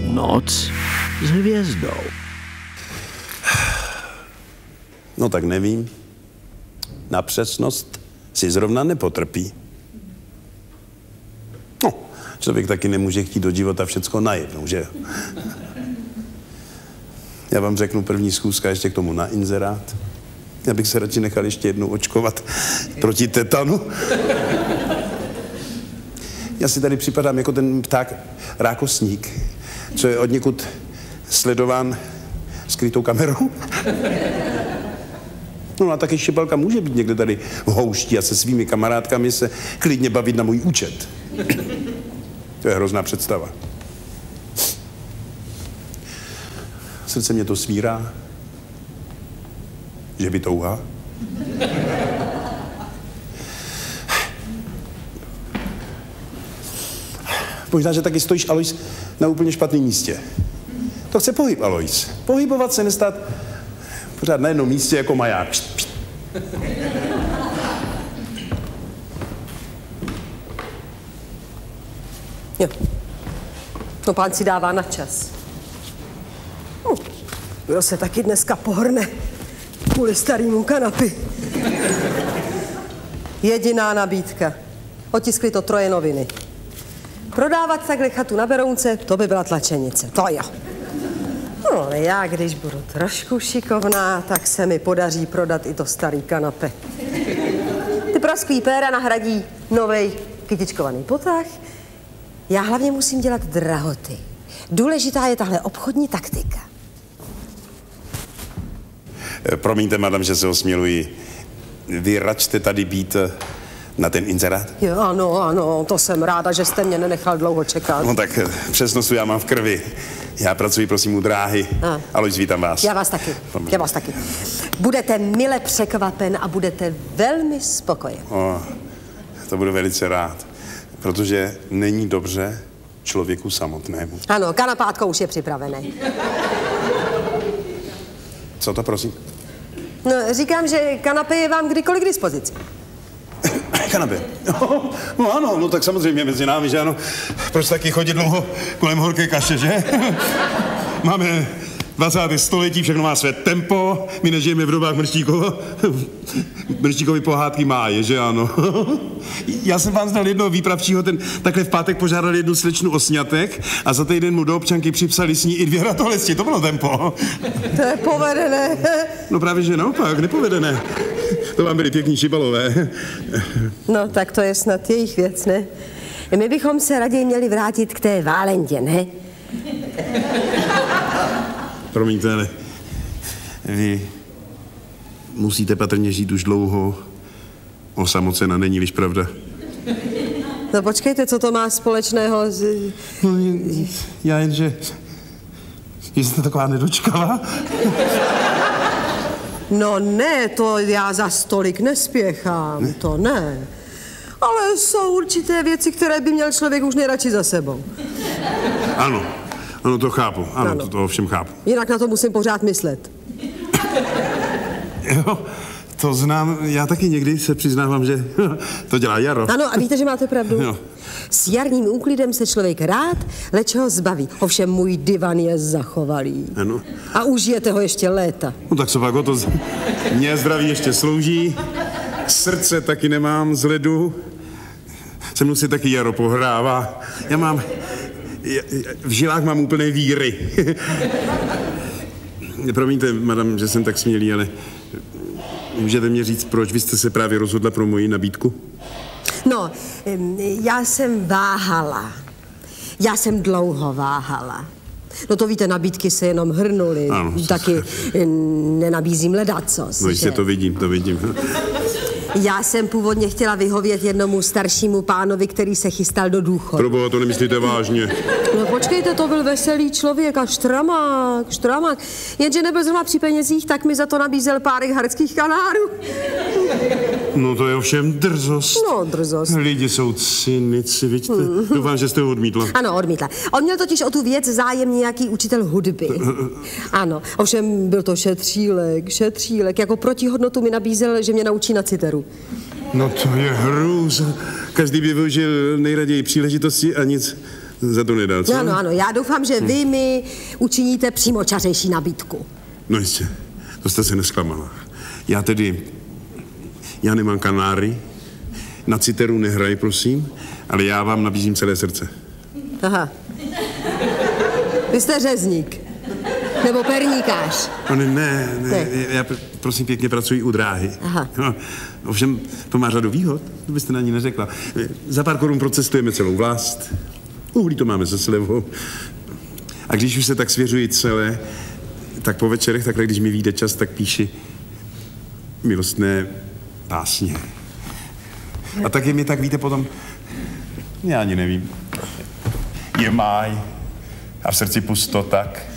Noc s hvězdou. No tak nevím. Na přesnost si zrovna nepotrpí. No, člověk taky nemůže chtít do života všecko najednou, že? Já vám řeknu první schůzka ještě k tomu na inzerát. Já bych se radši nechal ještě jednou očkovat proti tetanu. Já si tady připadám jako ten pták rákosník, co je odněkud sledován skrytou kamerou. No a taky Štěpalka může být někde tady v houšti a se svými kamarádkami se klidně bavit na můj účet. To je hrozná představa. Srdce mě to svírá, že by touha. Možná, že taky stojíš, Alois, na úplně špatném místě. To chce pohyb, Alois. Pohybovat se, nestát pořád na jednom místě jako maják. Jo. No pán si dává na čas. Kdo se taky dneska pohrne kvůli starýmu kanapy. Jediná nabídka. Otiskli to 3 noviny. Prodávat takhle chatu na Berounce, to by byla tlačenice. To jo. No, ale já, když budu trošku šikovná, tak se mi podaří prodat i to starý kanapy. Ty prasklý péra nahradí novej kytičkovaný potah. Já hlavně musím dělat drahoty. Důležitá je tahle obchodní taktika. Promiňte, madam, že se osměluji. Vy račte tady být na ten inzerát? Jo, ano, to jsem ráda, že jste mě nenechal dlouho čekat. No tak přesnostu já mám v krvi. Já pracuji, prosím, u dráhy. Alois, vítám vás. Já vás taky. Budete mile překvapen a budete velmi spokojen. To budu velice rád, protože není dobře člověku samotnému. Ano, kanapátko už je připravené. Co to, prosím? No, říkám, že kanapé je vám kdykoliv k dispozici. Kanapé. No ano, no tak samozřejmě mezi námi, že ano. Proč taky chodit dlouho kolem horké kaše, že? Máme 20. století, všechno má své tempo, my nežijeme v dobách Mrštíkovy pohádky máje, že ano. Já jsem vám znal jednoho výpravčího, ten takhle v pátek požádal jednu slečnu o sňatek a za týden mu do občanky připsali s ní i 2 ratolesti, to bylo tempo. To je povedené. No právě, že naopak, nepovedené. To vám byli pěkní šibalové. No tak to je snad jejich věc, ne? My bychom se raději měli vrátit k té Válentě, ne? Promiňte, ale vy musíte patrně žít už dlouho osamocena, není-liž pravda? No počkejte, co to má společného s... No, já jenže... Jste taková nedočkavá? No ne, to já za stolik nespěchám, ne? To ne. Ale jsou určité věci, které by měl člověk už nejradši za sebou. Ano, to chápu, ano. To ovšem chápu. Jinak na to musím pořád myslet. Jo, to znám, já taky někdy se přiznávám, že to dělá Jaro. Ano, a víte, že máte pravdu? Jo. S jarním úklidem se člověk rád, leč ho zbaví. Ovšem můj divan je zachovalý. Ano. A užijete ho ještě léta. No tak co pak o to, mě zdraví ještě slouží, srdce taky nemám z ledu, se mnou si taky Jaro pohrává. V žilách mám úplné víry. Promiňte, madam, že jsem tak smělý, ale můžete mě říct, proč vy jste se právě rozhodla pro moji nabídku? No, já jsem váhala. Já jsem dlouho váhala. No to víte, nabídky se jenom hrnuly. Ano. Taky nenabízím ledacos. No jistě, to vidím. Já jsem původně chtěla vyhovět jednomu staršímu pánovi, který se chystal do důchodu. Proboha, to nemyslíte vážně? No počkejte, to byl veselý člověk a štramák. Jenže nebyl zrovna při penězích, tak mi za to nabízel párek hrdských kanárů. No to je ovšem drzost. No, drzost. Lidi jsou cynici, vidíte? Doufám, že jste ho odmítla. Ano, odmítla. On měl totiž o tu věc zájem nějaký učitel hudby. Ano, ovšem byl to šetřílek. Jako protihodnotu mi nabízel, že mě naučí na citeru. No to je hrůza. Každý by využil nejraději příležitosti a nic za to nedal, co? Ano, já doufám, že vy mi učiníte přímočařejší nabídku. No jistě, to jste se nesklamala. Já nemám kanáry, na citeru nehraj, prosím, ale já vám nabízím celé srdce. Aha. Vy jste řezník. Nebo perníkář. No ne, já prosím pěkně pracuji u dráhy. Aha. No, ovšem, to má řadu výhod, to byste na ní neřekla. Za pár korun procestujeme celou vlast, uhlí to máme se slevou. A když už se tak svěřuji celé, tak po večerech, takhle když mi vyjde čas, tak píši milostné básně. A tak je mi tak, víte, potom, já ani nevím, je máj a v srdci pusto tak.